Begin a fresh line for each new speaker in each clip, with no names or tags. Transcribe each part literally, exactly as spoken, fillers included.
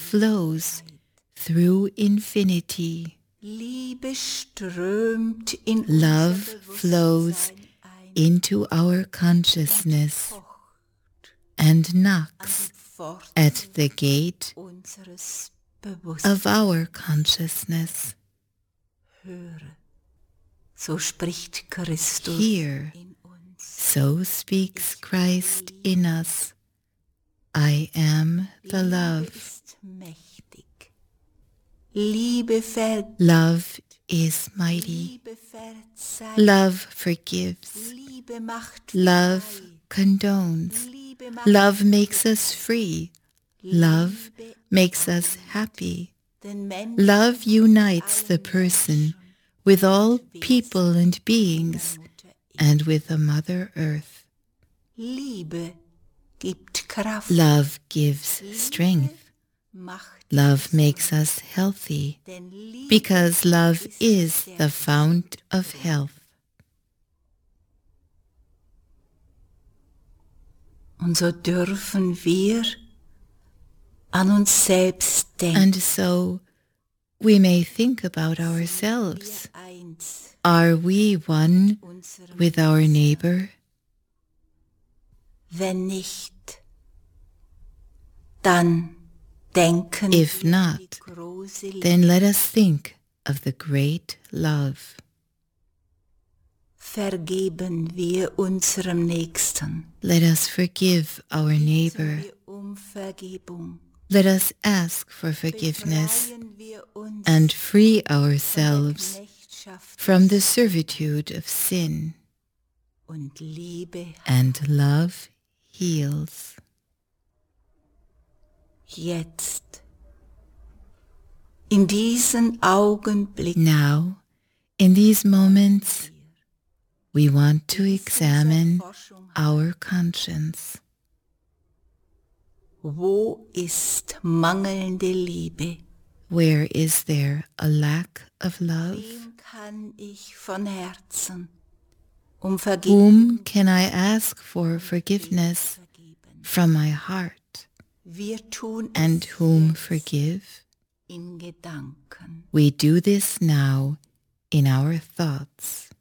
flows through infinity.
Liebe strömt in
Love
unser
flows
Bewusstsein ein,
into our consciousness and knocks at the gate
unseres
of
Bewusstseins.
our consciousness.
Höre, so spricht Christus
Hear,
in uns.
so speaks Christ in us. I am the
Liebe
love.
ist mächtig. Liebe vergibt.
Love is mighty.
Liebe verzeiht.
Love forgives.
Liebe macht
Love
frei.
condones.
Liebe macht
Love makes us free. Love
Liebe
makes us happy.
den Menschen
Love unites the
allen
person
Menschen
with all
Wesen
people and
in
beings
der Mutter Erde.
and with the Mother Earth.
Liebe gibt Kraft.
Love gives strength.
Macht
Love makes us healthy
denn Liebe
because love is
der
the fount of health.
Und so dürfen wir an uns selbst denken.
And so we may think about ourselves.
Wir eins
Are we one
unserem
with our neighbor?
Wenn nicht, dann denken
If
wir an die
not,
große Liebe.
Then let us think of the great love.
Vergeben wir unserem Nächsten.
Let us forgive our
Bitten
neighbor.
wir um Vergebung.
Let us ask for forgiveness
Befreien wir uns
and free
von der
ourselves
Knechtschaft
from the servitude of sin.
und Liebe.
And love heals.
Jetzt, in diesen Augenblick,
Now, in these moments, we want to examine our conscience.
wo ist mangelnde Liebe?
Where is there a lack of love?
Wem kann ich von Herzen um Vergebung
Whom can I ask for forgiveness
vergeben?
from my heart?
Wir tun
And
es
whom
jetzt
forgive?
in Gedanken.
We do this now in our thoughts.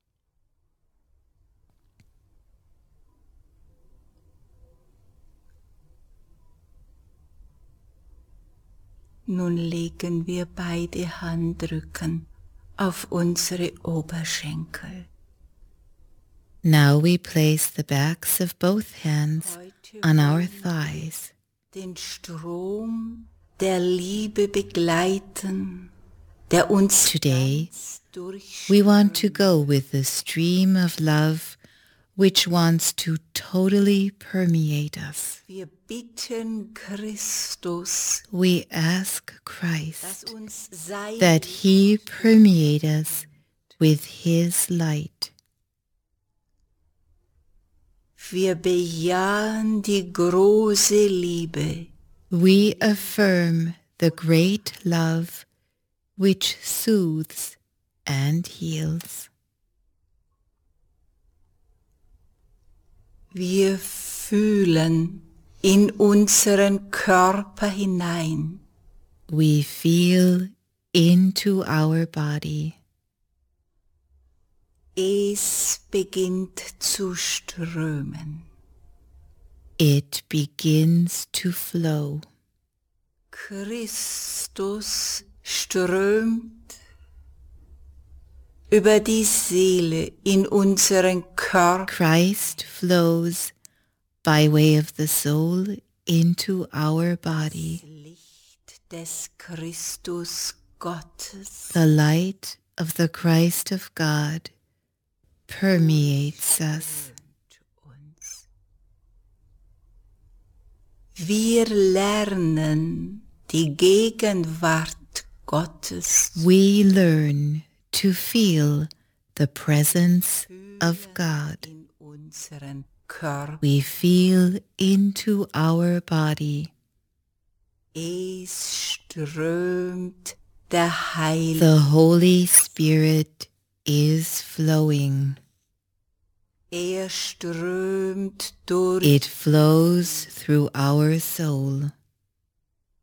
Nun legen wir beide Handrücken auf unsere Oberschenkel.
Now we place the backs of both hands
Heute
on our
wollen
thighs.
den Strom der Liebe begleiten, der uns
Today,
ganz durchströmt.
We want to go with the stream of love which wants to totally permeate us.
Wir bitten Christus,
We ask
dass
Christ
uns sein
that He permeate us with His light.
Wir bejahen die große Liebe,
We affirm the great love which soothes and heals.
wir fühlen in unseren Körper hinein.
We feel into our body.
Es beginnt zu strömen.
It begins to flow.
Christus strömt über die Seele in unseren Körper.
Christ flows by way of the soul into our body.
Licht des Christus Gottes
The light of the Christ of God permeates us.
uns. Wir lernen die Gegenwart Gottes.
We learn to feel the presence of God.
In unseren Körper.
We feel into our body.
Es strömt der Heilige.
The Holy Spirit is flowing.
Er strömt durch
It flows through our soul.